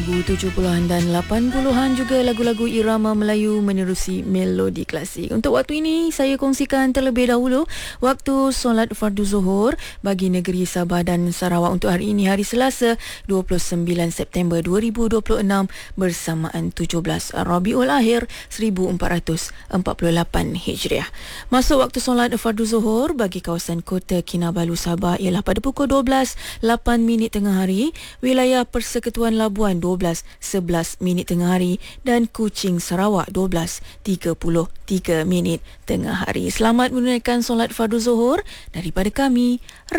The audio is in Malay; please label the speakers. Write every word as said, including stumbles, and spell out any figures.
Speaker 1: tujuh puluhan dan lapan puluhan, juga lagu-lagu irama Melayu menerusi melodi klasik. Untuk waktu ini saya kongsikan terlebih dahulu waktu solat fardu zuhur bagi negeri Sabah dan Sarawak untuk hari ini, hari Selasa dua puluh sembilan September dua ribu dua puluh enam bersamaan tujuh belas Rabiul Akhir seribu empat ratus empat puluh lapan Hijriah. Masuk waktu solat fardu zuhur bagi kawasan Kota Kinabalu Sabah ialah pada pukul dua belas lapan minit tengah hari, wilayah Persekutuan Labuan dua belas sebelas minit tengah hari, dan Kuching Sarawak dua belas tiga puluh tiga minit tengah hari. Selamat menunaikan solat fardu zuhur daripada kami.